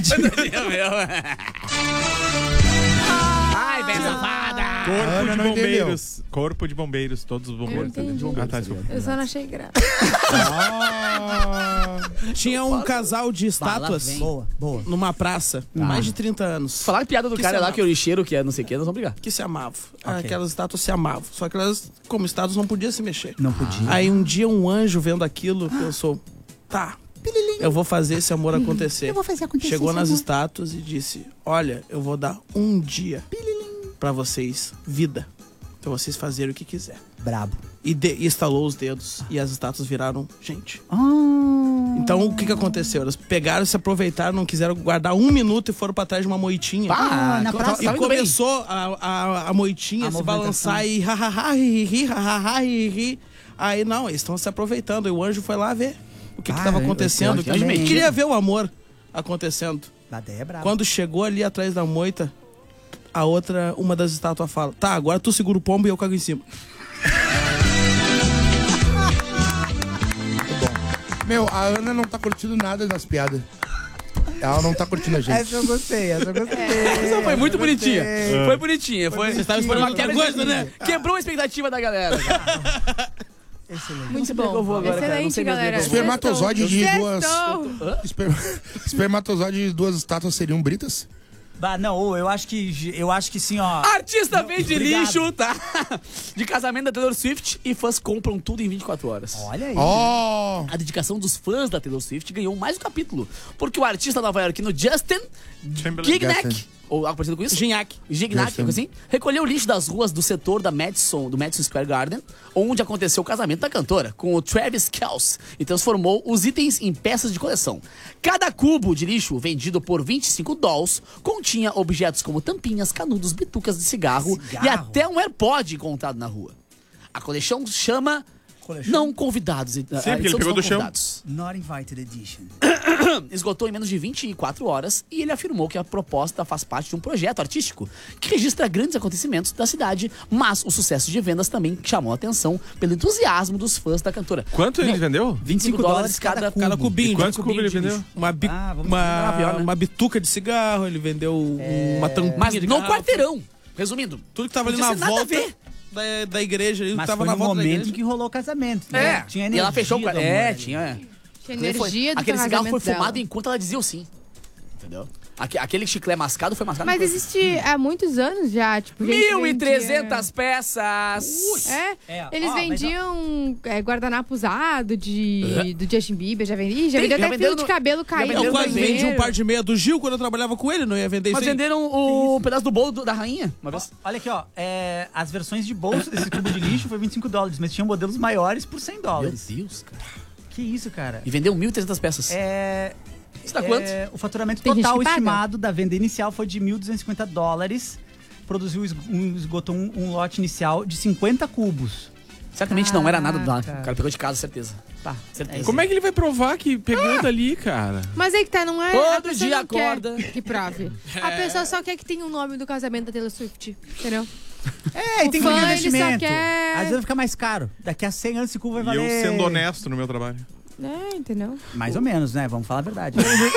doidinho. Ai, bem safada. Corpo de bombeiros. Corpo de bombeiros, todos os Eu bombeiros. entendi. Ah, tá, desculpa. Eu só não achei graça. Tinha um casal de estátuas Boa, boa. numa praça, mais de 30 anos. Falar a piada do Que cara se lá, amava. que é o lixeiro, que é não sei o que, nós vamos brigar. Que se amavam. Aquelas estátuas se amavam. Só que elas, como estátuas, não podiam se mexer. Não podia. Aí um dia um anjo vendo aquilo pensou, tá, eu vou fazer esse amor acontecer. Eu vou fazer acontecer Chegou esse nas amor. estátuas e disse, olha, eu vou dar um dia pra vocês, vida. Pra vocês fazerem o que quiser. Brabo. E estalou os dedos e as estátuas viraram gente. Ah. Então o que aconteceu? Elas pegaram, se aproveitaram, não quiseram guardar um minuto e foram pra trás de uma moitinha. na praça. E começou a moitinha A se movimentação. balançar e ri. Aí não, eles estão se aproveitando. E o anjo foi lá ver o que estava acontecendo. esse anjo também. Queria ver o amor acontecendo. A ideia é braba. Quando chegou ali atrás da moita, a outra, uma das estátuas fala, tá, agora tu segura o pombo e eu cago em cima. Meu, a Ana não tá curtindo nada das piadas. Ela não tá curtindo a gente. Essa eu gostei. Essa foi muito bonitinha. Foi bonitinha. Você estava esperando outra coisa, né? Quebrou a expectativa da galera. Muito sei pra que bom. eu vou agora, cara. Não Excelente, sei mesmo galera. o que eu vou. Espermatozoide de duas. Sextou. Espermatozoide de duas estátuas seriam britas? Bah, não, eu acho que sim, ó. Artista vende obrigado. lixo, tá? De casamento da Taylor Swift e fãs compram tudo em 24 horas. Olha aí. Ó! A dedicação dos fãs da Taylor Swift ganhou mais um capítulo, porque o artista nova-iorquino Justin Gignac, Justin. ou algo parecido com isso? Gignac. Gignac, Justin. algo assim, recolheu o lixo das ruas do setor do Madison Square Garden, onde aconteceu o casamento da cantora, com o Travis Kelce, e transformou os itens em peças de coleção. Cada cubo de lixo, vendido por $25, continha objetos como tampinhas, canudos, bitucas de cigarro e até um AirPod encontrado na rua. A coleção chama Não Convidados. Sim, porque ele pegou do chão. Not Invited Edition. Esgotou em menos de 24 horas e ele afirmou que a proposta faz parte de um projeto artístico que registra grandes acontecimentos da cidade, mas o sucesso de vendas também chamou a atenção pelo entusiasmo dos fãs da cantora. Quanto ele vendeu? $25 cada Cada cubinho. E quantos cubos ele de vendeu? lixo. Uma bituca de cigarro, ele vendeu uma tampinha Mas de no garrafa. quarteirão. Resumindo, Tudo que tava ali podia na ser nada a volta ver. da igreja, ele Mas tava foi na no volta da momento igreja. em que rolou o casamento. Né? Tinha e energia ela fechou do o amor ali. tinha. Tinha energia do Aquele cigarro foi casamento fumado dela. enquanto ela dizia o sim. Entendeu? Aquele chiclete mascado foi mascado. Mas existe há muitos anos já, tipo, gente 1.300 peças! Eles ó, vendiam guardanapo usado do Justin Bieber, já vendi. Já vendeu já até venderam fio de no- cabelo caído. Eu venderam quase no vendi um par de meia do Gil quando eu trabalhava com ele, não ia vender isso Mas aí. venderam o pedaço do bolo da rainha uma vez. Olha aqui, ó. As versões de bolso desse tubo de lixo foi $25, mas tinham modelos maiores por $100. Meu Deus, cara. Que isso, cara? E vendeu 1.300 peças. Isso dá quanto? O faturamento Tem gente total que paga. estimado da venda inicial foi de $1.250. Produziu esgotou um lote inicial de 50 cubos. Certamente não era nada do lado. Caraca. O cara pegou de casa, certeza. Tá. Certeza. Como é que ele vai provar que pegou dali, cara? Mas aí que tá, não é... Todo a pessoa dia não quer acorda. que prove. A pessoa só quer que tenha o nome do casamento da Taylor Swift, entendeu? E tem que fã, ter ele só investimento. quer- Às vezes vai ficar mais caro. Daqui a 100 anos esse cubo vai E valer... eu sendo honesto no meu trabalho. Entendeu? Mais ou menos, né? Vamos falar a verdade.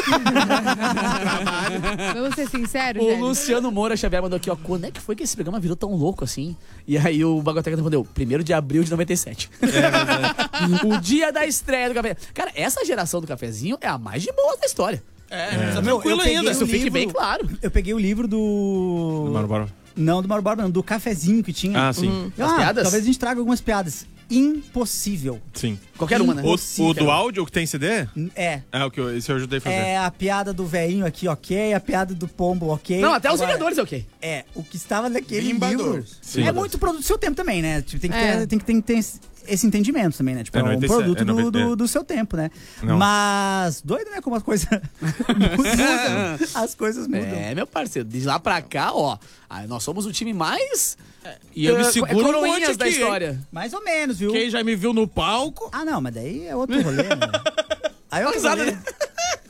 Vamos ser sinceros, O velho. Luciano Moura Xavier mandou aqui, ó. Quando é que foi que esse programa virou tão louco assim? E aí o Bagoteca respondeu, 1º de abril de 97. O dia da estreia do café. Cara, essa geração do cafezinho é a mais de boa da história. Tá Meu, tranquilo eu peguei ainda. o Isso fique livro- bem claro. Eu peguei o livro do... Mano, bora. Não, do Mauro Borba, não. Do cafezinho que tinha. Ah, sim. Das piadas? Talvez a gente traga algumas piadas. Impossível. Sim. Qualquer uma, né? O do áudio que tem CD? É. Esse eu ajudei a fazer. É a piada do velhinho aqui, ok. A piada do pombo, ok. Não, até os Agora, Vingadores é ok. o que estava naquele Bimbador. livro. Sim. É muito produto do seu tempo também, né? Tipo, tem que É. ter, tem que ter esse entendimento também, né? Tipo, É é um 97, produto é 90, do seu tempo, né? Não. Mas, doido, né? Como as coisas mudam. As coisas mudam. É, meu parceiro, de lá pra cá, ó. Nós somos o time mais... E eu me seguro um coroinhas monte da aqui, história. Mais ou menos, viu? Quem já me viu no palco... Ah, não, mas daí é outro rolê, né? Aí é outro Risada, rolê. né?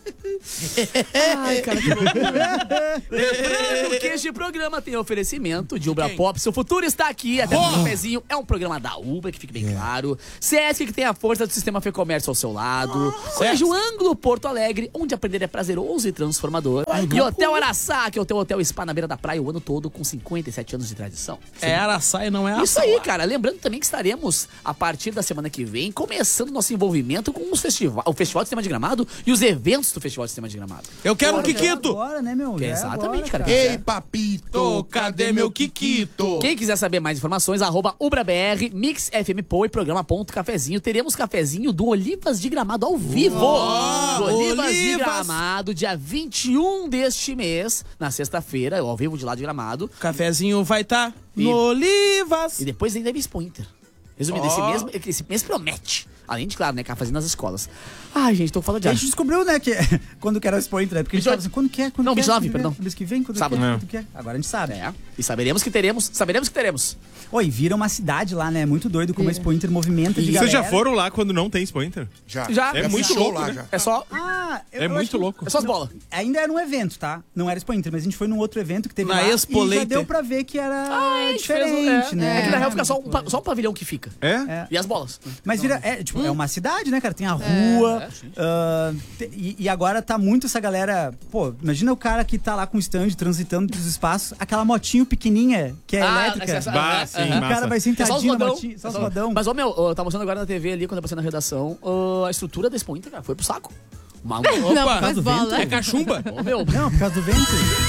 Ai, cara, que loucura. Lembrando que este programa tem oferecimento de Ubra Pop. Seu futuro está aqui, até um cafezinho. É um programa da Ubra, que fique bem claro. Sesc, que tem a força do sistema Fê Comércio ao seu lado. Colégio Ângulo Porto Alegre, onde aprender é prazeroso e transformador. E Hotel Araçá, que é o teu hotel spa na beira da praia o ano todo, com 57 anos de tradição. É Araçá e não é Araçá. Isso aí, cara. Lembrando também que estaremos, a partir da semana que vem, começando nosso envolvimento com o Festival de Cinema de Gramado e os eventos do Festival de Cinema de Gramado. Eu quero um Kikito. Agora, né, meu? Já é Exatamente, agora, cara. Ei, papito, cadê meu Kikito? Quem quiser saber mais informações, @UbraBR, Mix FM Pô e programa.cafezinho. Teremos cafezinho do Olivas de Gramado ao vivo. Do Olivas de Gramado, dia 21 deste mês, na sexta-feira, ao vivo de lá de Gramado. Cafezinho vai estar E- no Olivas. E depois ainda é Expo Inter. Resumindo, esse mês promete. Além de, claro, né, cafezinho nas escolas. Ai, gente, tô falando de A gente descobriu, né, que quando que era o Expo Inter, né? Porque a gente 28. tava assim, quando que é? Quando Não, que é? 29, Quando que é? perdão. Mês que vem? Quando Sábado. que é? É. Quando que é? Agora a gente sabe. É. E saberemos que teremos. Oi, vira uma cidade lá, né? Muito doido como a Expo Inter movimenta de galera. Vocês já foram lá quando não tem Expo Inter? Já. Já. É Já muito fechou louco, lá, né? já. É só. Ah, eu É acho muito que- louco. É só as bolas. Ainda era um evento, tá? Não era Expo Inter, mas a gente foi num outro evento que teve Na lá Expo e já Leite. deu pra ver que era gente diferente, fez né? É que na real fica só um pavilhão que fica. É? E as bolas. Mas vira, é uma cidade, né, cara? Tem a rua. sim. E agora tá muito essa galera. Pô, imagina o cara que tá lá com o stand transitando pelos espaços, aquela motinho pequenininha que é elétrica. Bah, sim, O cara massa. vai É só os sentadinho na rodão. motinha, só os rodão. Mas, ó, meu, eu tava mostrando agora na TV ali, quando eu passei na redação, a estrutura da Expo Inter, cara, foi pro saco. Maluco. Não, Opa, faz bola. é cachumba? Ô, meu, Não, por causa do vento.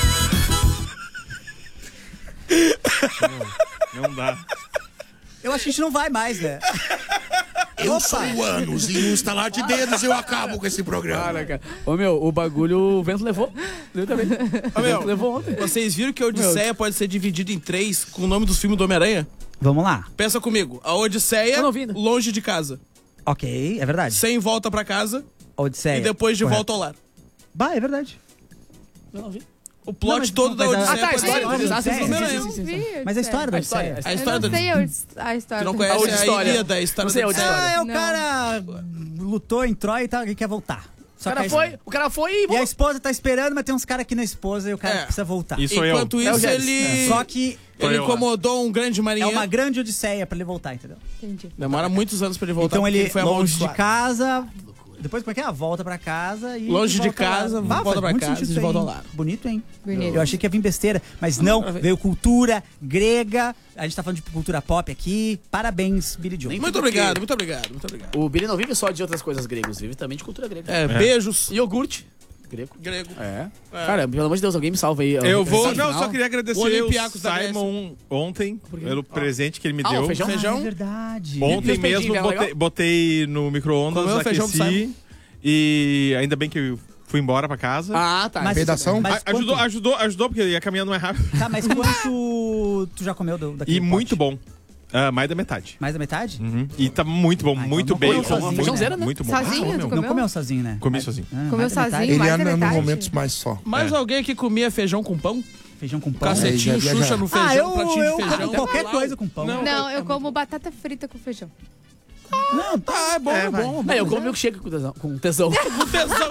Não dá. Eu acho que a gente não vai mais, né? Eu sou o Anos e no instalar de dedos eu acabo com esse programa. cara. Ô, meu, o bagulho, o vento levou. Eu também. Ô, meu, Levou ontem. vocês viram que a Odisseia pode ser dividida em 3 com o nome dos filmes do Homem-Aranha? Vamos lá. Pensa comigo. A Odisseia, Eu não vi ainda. longe de casa. Ok, é verdade. Sem volta pra casa Odisseia. e depois de Correto. volta ao lar. Bah, é verdade. Eu não vi. O plot mas- todo da mas a- Odisseia Ah, tá, a pode ser história. dividida. Ah, sim, sim, sim, Mas sim, Não sim, sim. vi. Mas a história da A história, Odisseia. A Eu história não da sei a história. Tu não do- conhece outra a história. Ilíada, a história Não sei da a outra Odisseia. Ah, o Não. cara lutou em Troia e tal, ele quer voltar. Só que O cara foi e E a esposa tá esperando, mas tem uns caras aqui na esposa e o cara É. precisa voltar. Isso sou eu. Enquanto É o isso, Gélis. ele... Só que Foi Ele eu lá. incomodou um grande é marinheiro. uma grande odisseia pra ele voltar, entendeu? Entendi. Demora muitos anos pra ele voltar. Então porque ele foi longe de amaldiçoado. casa. Depois como é que é? Volta pra casa e. Longe de volta lá. casa, Bah, volta faz pra muito casa sentido e isso volta aí, ao lar. Bonito, hein? Bonito. Eu achei que ia vir besteira, mas não, veio cultura grega. A gente tá falando de cultura pop aqui. Parabéns, Billy Joe. Nem- Muito obrigado, muito obrigado, muito obrigado. O Billy não vive só de outras coisas gregas, vive também de cultura grega. Beijos. Iogurte. Grego. Grego. É. Cara, pelo amor de Deus, alguém me salva aí. Eu vou. Sabe, Não, final? só queria agradecer O o Olympiacos da Simon ontem pelo presente que ele me Ah, o deu. feijão? Ah, é verdade. Ontem Meus mesmo peidinhos, era legal? botei no micro-ondas, Comeu o feijão do aqueci. E ainda bem que eu fui embora pra casa. Ah, tá. Mas- Pedação? Mas Ajudou, porque ia caminhando mais rápido. Tá, mas quanto tu já comeu daquele E muito pote? bom. Mais da metade. Mais da metade? Uhum. E tá muito bom, então muito não bem. comeu sozinho, né? Feijãozeira, né? Muito bom. Sozinho, Ah, tu meu. comeu? Não comeu sozinho, né? Comi sozinho. Ah, Comeu mais da metade? sozinho? Ele mais da anda nos metade? momentos mais só. Mais alguém que comia feijão com pão? Feijão com pão. Cacetinho, já, já. Xuxa no feijão, pratinho de eu feijão. como qualquer coisa com pão. Não, eu como batata frita com feijão. Não, tá. Ah, é bom, é bom. Não, eu como milkshake com tesão. Com tesão. Com tesão.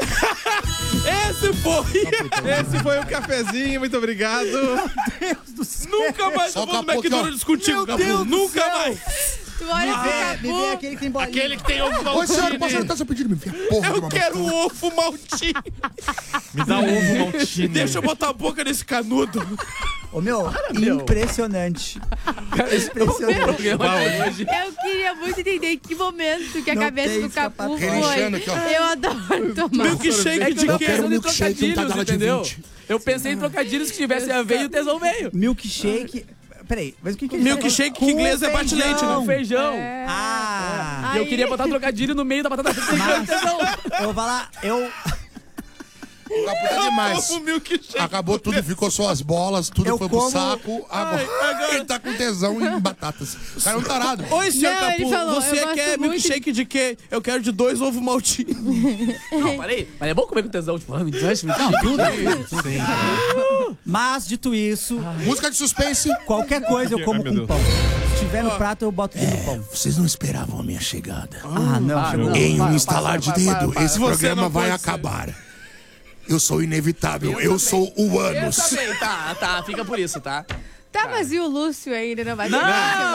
Esse foi o cafezinho, muito obrigado. Deus do céu. Nunca mais Só eu vou no Capu aqui, ó. McDonald's contigo, Meu Capu. Deus do Nunca céu. mais. Tu olha pro Me vê Capu. aquele que tem bolinha. Aquele que tem ovo Oi, senhora, posso anotar seu pedido? Me enfia a porra de Eu uma quero o ovo maltinho. Me dá ovo maltine. Deixa eu botar a boca nesse canudo. Ô, meu, meu. impressionante. Impressionante. Eu queria muito entender em que momento que a Não cabeça tem do Capu escapatória. foi. Relinchando aqui, ó. Eu adoro tomar. Milkshake de Eu quê? quero em milkshake, um trocadilhos, tabela de entendeu? 20. Eu pensei em trocadilhos que tivesse a ver e o tesão veio. Milkshake. Peraí, mas o que ele Milkshake que em inglês é bate leite, né? Com feijão. É. Ah! E eu Aí- queria botar trocadilho no meio da batata frita e o tesão. Eu vou falar, eu. O Capu tá demais. Ovo milkshake. Acabou tudo, ficou só as bolas, tudo Eu foi pro como- saco. Agora ele tá com tesão em batatas. O cara é um tarado. Oi, senhor Não, Capu, ele falou, você eu gosto quer muito milkshake de quê? Eu quero de 2 ovos maltinhos. Não, parei. Mas é bom comer com tesão. Tipo, me deixa, Não, tudo. Mas, dito isso, Música de suspense. qualquer coisa eu como Ai, meu com Deus. pão. Se tiver no prato, eu boto tudo no pão. Vocês não esperavam a minha chegada. Ah, não, chegou. Em um para, instalar de dedo, esse Você programa não vai pode ser. acabar. Eu sou inevitável. Eu sou o Eu ânus. também, tá, fica por isso, tá? Tá vazio o Lúcio ainda, não vai ter.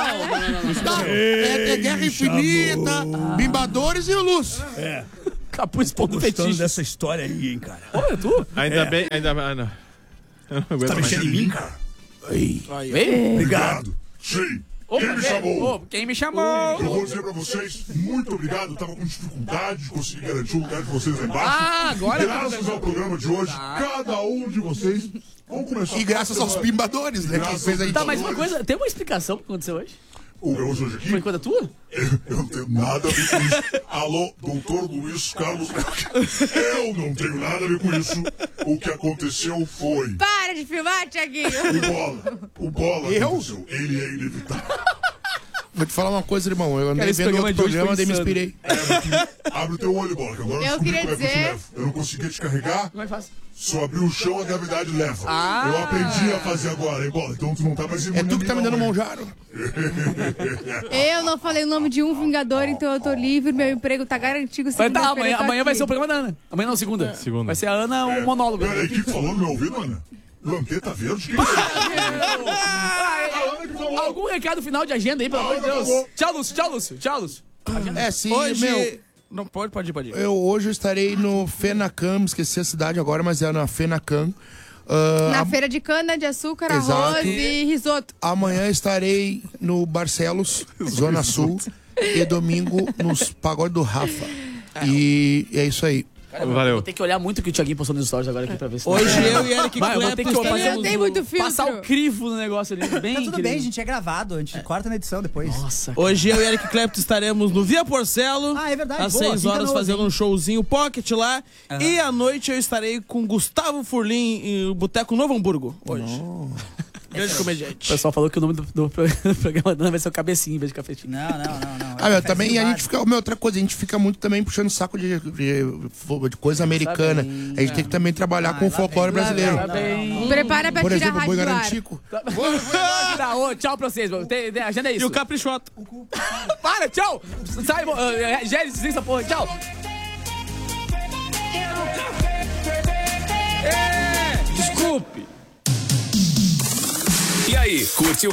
É Guerra Infinita, Bimbadores e o Lúcio. Capuz ponto Gostando fetiche. dessa história aí, hein, cara. Ô, é tu? Ainda bem, ainda bem. Não. Eu não aguento Tá mais. mexendo em mim, cara? Veio? Obrigado. Sim. Opa, Quem me chamou? Ô, quem me chamou? Eu vou dizer pra vocês, muito obrigado. Eu tava com dificuldade de conseguir garantir o lugar de vocês lá embaixo. Ah, agora... Graças ao programa de hoje, cada um de vocês vão começar. E graças aos Bimbadores, né? Quem fez aí. Tá, mas uma coisa, tem uma explicação pro que aconteceu hoje? O que hoje aqui, Foi coisa tua? eu não tenho nada a ver com isso. Alô, doutor Luiz Carlos. Eu não tenho nada a ver com isso. O que aconteceu foi. Para de filmar, Thiaguinho. O Bola aconteceu. Ele é inevitável. Vou te falar uma coisa, irmão. Eu andei esse vendo programa outro de hoje programa, foi daí me insano. inspirei. Abre o teu olho, Bola, que agora Eu descobri queria como é que eu te dizer- levo. Eu não conseguia te carregar. Como é que faz? Se eu abrir o chão, a gravidade leva. Eu aprendi a fazer agora, hein, Bola? Então tu não tá mais imune É tu que tá me dando mão monjaro. Eu não falei o nome de um Vingador, então eu tô livre, meu emprego tá garantido. Vai tá, segunda-feira eu tô amanhã vai aqui. ser o programa da Ana. Amanhã não, segunda. Segunda. Vai ser a Ana, um monólogo. Peraí, o que falou no meu ouvido, Ana? Lampeta verde? Que isso? Algum recado final de agenda aí, pelo amor de Deus? Tchau, Lúcio. Tchau, Lúcio. É, sim, Hoje... meu. Não, pode ir. Hoje eu estarei no Fenacam, esqueci a cidade agora, mas é na Fenacam. Na feira de cana, de açúcar, Exato. arroz e risoto. Amanhã estarei no Barcelos, Zona Sul. E domingo nos Pagode do Rafa. E é isso aí. Valeu. Vou ter que olhar muito o que o Thiaguinho postou nos stories agora aqui pra ver se... Hoje eu e Eric Vai, eu vou ter que Clapton fazer Ele não tem muito filtro. Passar o crivo no negócio ali. Bem, Tá tudo querido. bem, gente, é gravado. A gente corta na edição depois. Nossa, Hoje eu e Eric Clapton estaremos no Via Porcelo. Ah, é verdade. Às Boa, 6 fica horas novo, fazendo hein? um showzinho pocket lá. E à noite eu estarei com Gustavo Furlim em Boteco Novo Hamburgo. Hoje. Grande o comediante. pessoal falou que o nome do programa da Ana vai ser o Cabecinho em vez de Cafetinho. Não. Ah, meu, também a gente fica. Meu, outra coisa, a gente fica muito também puxando saco de coisa americana. A gente tem que também trabalhar com o folclore brasileiro. Tá bem. Prepara pra Por tirar a exemplo, o Boi rádio do ar. Garantico. Tá, ô, tchau pra vocês. Agenda é isso. E o Caprichoto. Para, tchau. Sai, Gélis, desliga essa porra. Tchau. Desculpe. E aí, curtiu?